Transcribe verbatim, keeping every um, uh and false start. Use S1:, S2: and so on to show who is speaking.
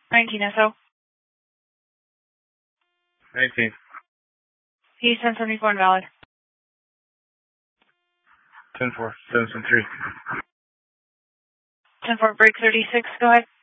S1: nineteen S O.
S2: nineteen.
S1: P ten seventy-four invalid.
S2: ten four, seven seven three.
S1: ten four, break thirty-six, go ahead.